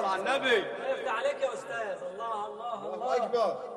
على النبي. يفتح عليك يا استاذ. الله الله الله اكبر.